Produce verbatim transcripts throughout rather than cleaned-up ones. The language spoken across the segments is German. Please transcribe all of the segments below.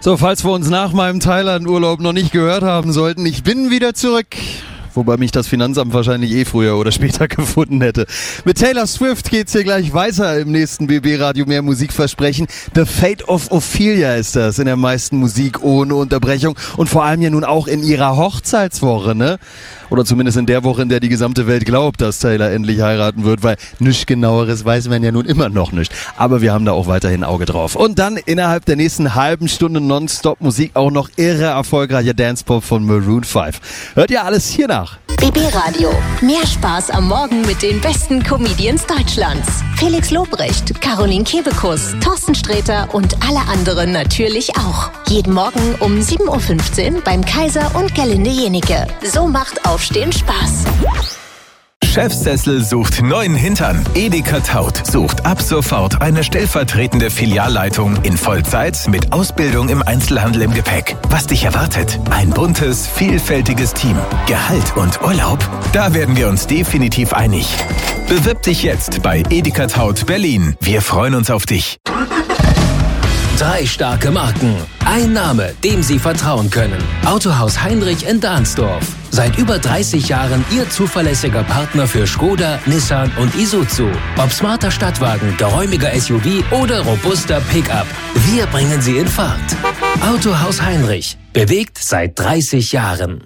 So, falls wir uns nach meinem Thailand-Urlaub noch nicht gehört haben sollten, ich bin wieder zurück. Wobei mich das Finanzamt wahrscheinlich eh früher oder später gefunden hätte. Mit Taylor Swift geht's hier gleich weiter im nächsten B B-Radio Mehr Musikversprechen. The Fate of Ophelia ist das in der meisten Musik ohne Unterbrechung und vor allem ja nun auch in ihrer Hochzeitswoche, ne? Oder zumindest in der Woche, in der die gesamte Welt glaubt, dass Taylor endlich heiraten wird, weil nichts Genaueres weiß man ja nun immer noch nicht. Aber wir haben da auch weiterhin ein Auge drauf. Und dann innerhalb der nächsten halben Stunde Nonstop-Musik auch noch irre erfolgreicher Dance-Pop von Maroon fünf. Hört ihr alles hier nach? B B-Radio. Mehr Spaß am Morgen mit den besten Comedians Deutschlands. Felix Lobrecht, Caroline Kebekus, Thorsten Sträter und alle anderen natürlich auch. Jeden Morgen um sieben Uhr fünfzehn beim Kaiser und Gerlinde Jenike. So macht Aufstehen Spaß. Chefsessel sucht neuen Hintern. Edeka Taut sucht ab sofort eine stellvertretende Filialleitung in Vollzeit mit Ausbildung im Einzelhandel im Gepäck. Was dich erwartet? Ein buntes, vielfältiges Team. Gehalt und Urlaub? Da werden wir uns definitiv einig. Bewirb dich jetzt bei Edeka Taut Berlin. Wir freuen uns auf dich. Drei starke Marken. Ein Name, dem Sie vertrauen können. Autohaus Heinrich in Dahnsdorf. Seit über dreißig Jahren Ihr zuverlässiger Partner für Skoda, Nissan und Isuzu. Ob smarter Stadtwagen, geräumiger S U V oder robuster Pickup. Wir bringen Sie in Fahrt. Autohaus Heinrich. Bewegt seit dreißig Jahren.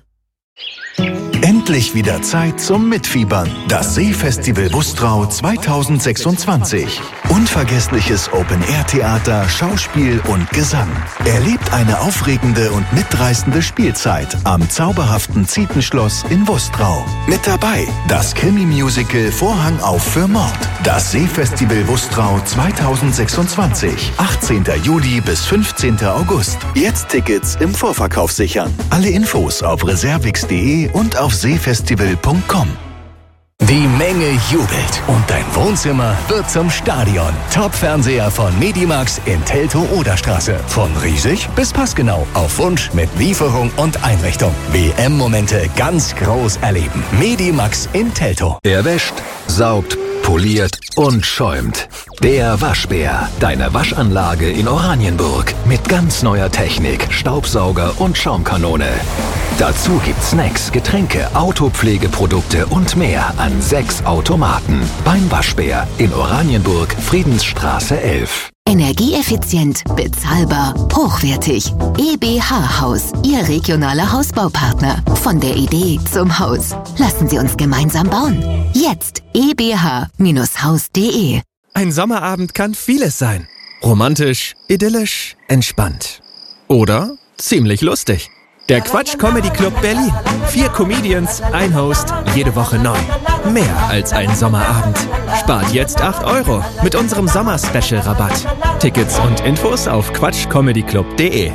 Endlich wieder Zeit zum Mitfiebern. Das Seefestival Bustrau zweitausendsechsundzwanzig. Unvergessliches Open-Air-Theater, Schauspiel und Gesang. Erlebt eine aufregende und mitreißende Spielzeit am zauberhaften Zietenschloss in Bustrau. Mit dabei das Krimi-Musical Vorhang auf für Mord. Das Seefestival Bustrau zweitausendsechsundzwanzig. achtzehnten Juli bis fünfzehnten August. Jetzt Tickets im Vorverkauf sichern. Alle Infos auf reservix punkt de und auf seefestival punkt com. Die Menge jubelt und dein Wohnzimmer wird zum Stadion. Top-Fernseher von Medimax in Teltow-Oderstraße. Von riesig bis passgenau. Auf Wunsch mit Lieferung und Einrichtung. W M-Momente ganz groß erleben. Medimax in Teltow. Er wäscht, saugt, poliert und schäumt. Der Waschbär. Deine Waschanlage in Oranienburg. Mit ganz neuer Technik, Staubsauger und Schaumkanone. Dazu gibt's Snacks, Getränke, Autopflegeprodukte und mehr an sechs Automaten. Beim Waschbär in Oranienburg, Friedensstraße elf. Energieeffizient, bezahlbar, hochwertig. E B H Haus, Ihr regionaler Hausbaupartner. Von der Idee zum Haus. Lassen Sie uns gemeinsam bauen. Jetzt e b h Haus punkt de. Ein Sommerabend kann vieles sein. Romantisch, idyllisch, entspannt. Oder ziemlich lustig. Der Quatsch Comedy Club Berlin. Vier Comedians, ein Host, jede Woche neu. Mehr als ein Sommerabend. Spart jetzt acht Euro mit unserem Sommer-Special-Rabatt. Tickets und Infos auf quatsch comedy club punkt de.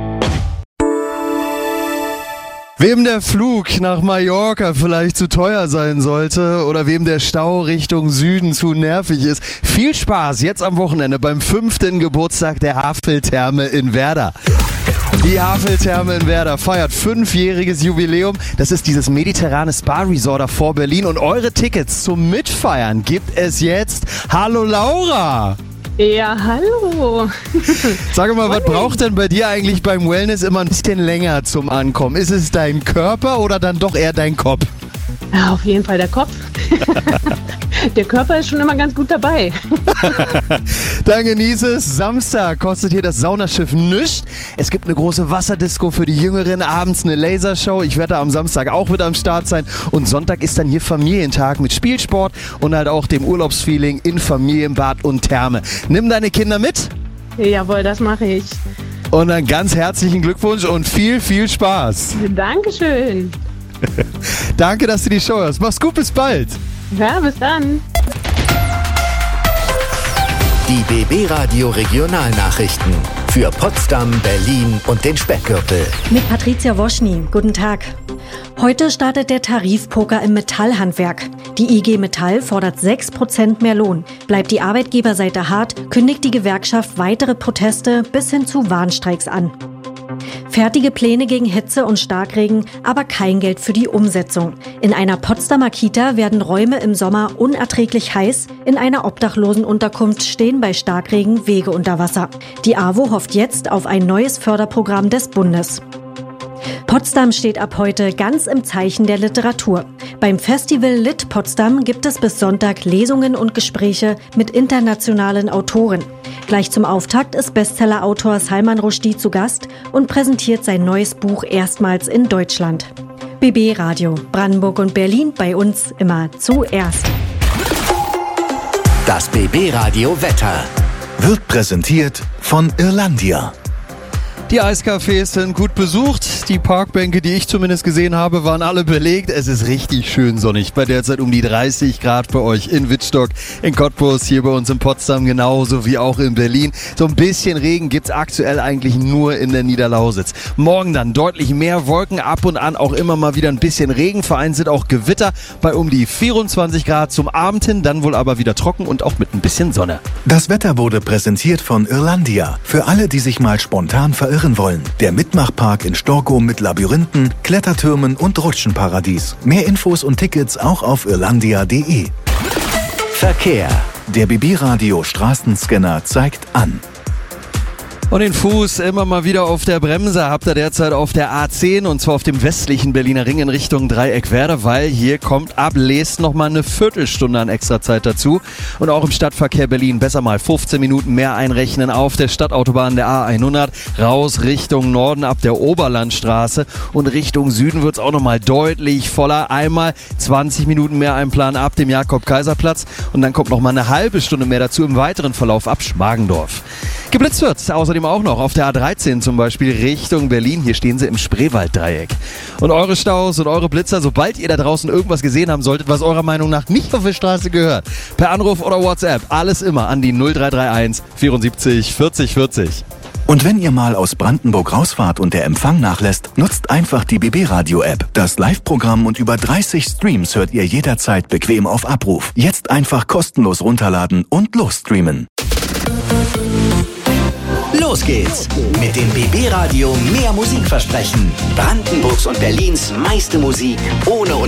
Wem der Flug nach Mallorca vielleicht zu teuer sein sollte oder wem der Stau Richtung Süden zu nervig ist, viel Spaß jetzt am Wochenende beim fünften Geburtstag der Havel-Therme in Werder. Die Havel-Therme in Werder feiert fünfjähriges Jubiläum. Das ist dieses mediterrane Spa-Resort vor Berlin und eure Tickets zum Mitfeiern gibt es jetzt. Hallo Laura! Ja, hallo. Sag mal, was braucht denn bei dir eigentlich beim Wellness immer ein bisschen länger zum Ankommen? Ist es dein Körper oder dann doch eher dein Kopf? Ja, auf jeden Fall der Kopf. Der Körper ist schon immer ganz gut dabei. Dann genieß es. Samstag kostet hier das Saunaschiff nichts. Es gibt eine große Wasserdisco für die Jüngeren, abends eine Lasershow. Ich werde am Samstag auch wieder am Start sein. Und Sonntag ist dann hier Familientag mit Spielsport und halt auch dem Urlaubsfeeling in Familienbad und Therme. Nimm deine Kinder mit. Jawohl, das mache ich. Und dann ganz herzlichen Glückwunsch und viel, viel Spaß. Dankeschön. Danke, dass du die Show hörst. Mach's gut, bis bald. Ja, bis dann. Die B B-Radio Regionalnachrichten für Potsdam, Berlin und den Speckgürtel. Mit Patricia Woschny. Guten Tag. Heute startet der Tarifpoker im Metallhandwerk. Die I G Metall fordert sechs Prozent mehr Lohn. Bleibt die Arbeitgeberseite hart, kündigt die Gewerkschaft weitere Proteste bis hin zu Warnstreiks an. Fertige Pläne gegen Hitze und Starkregen, aber kein Geld für die Umsetzung. In einer Potsdamer Kita werden Räume im Sommer unerträglich heiß. In einer Obdachlosenunterkunft stehen bei Starkregen Wege unter Wasser. Die AWO hofft jetzt auf ein neues Förderprogramm des Bundes. Potsdam steht ab heute ganz im Zeichen der Literatur. Beim Festival Lit Potsdam gibt es bis Sonntag Lesungen und Gespräche mit internationalen Autoren. Gleich zum Auftakt ist Bestsellerautor Salman Rushdie zu Gast und präsentiert sein neues Buch erstmals in Deutschland. B B Radio, Brandenburg und Berlin, bei uns immer zuerst. Das B B Radio Wetter wird präsentiert von Irlandia. Die Eiscafés sind gut besucht. Die Parkbänke, die ich zumindest gesehen habe, waren alle belegt. Es ist richtig schön sonnig. Bei derzeit um die dreißig Grad bei euch in Wittstock, in Cottbus, hier bei uns in Potsdam genauso wie auch in Berlin. So ein bisschen Regen gibt's aktuell eigentlich nur in der Niederlausitz. Morgen dann deutlich mehr Wolken, ab und an auch immer mal wieder ein bisschen Regen. Vereinzelt auch Gewitter bei um die vierundzwanzig Grad zum Abend hin. Dann wohl aber wieder trocken und auch mit ein bisschen Sonne. Das Wetter wurde präsentiert von Irlandia. Für alle, die sich mal spontan verirren wollen. Der Mitmachpark in Storkow mit Labyrinthen, Klettertürmen und Rutschenparadies. Mehr Infos und Tickets auch auf irlandia punkt de. Verkehr. Der B B Radio Straßenscanner zeigt an. Und den Fuß immer mal wieder auf der Bremse habt ihr derzeit auf der A zehn und zwar auf dem westlichen Berliner Ring in Richtung Dreieckwerder, weil hier kommt ab Leest nochmal eine Viertelstunde an Extrazeit dazu. Und auch im Stadtverkehr Berlin besser mal fünfzehn Minuten mehr einrechnen auf der Stadtautobahn der A hundert, raus Richtung Norden ab der Oberlandstraße und Richtung Süden wird's auch nochmal deutlich voller. Einmal zwanzig Minuten mehr einplanen ab dem Jakob-Kaiser-Platz und dann kommt nochmal eine halbe Stunde mehr dazu im weiteren Verlauf ab Schmargendorf. Geblitzt wird's außerdem auch noch auf der A dreizehn zum Beispiel Richtung Berlin. Hier stehen sie im Spreewalddreieck. Und eure Staus und eure Blitzer, sobald ihr da draußen irgendwas gesehen haben solltet, was eurer Meinung nach nicht auf der Straße gehört, per Anruf oder WhatsApp, alles immer an die null drei drei eins vierundsiebzig vierzig vierzig. Und wenn ihr mal aus Brandenburg rausfahrt und der Empfang nachlässt, nutzt einfach die B B Radio App. Das Live-Programm und über dreißig Streams hört ihr jederzeit bequem auf Abruf. Jetzt einfach kostenlos runterladen und losstreamen. Los geht's mit dem B B Radio Mehr Musik versprechen. Brandenburgs und Berlins meiste Musik ohne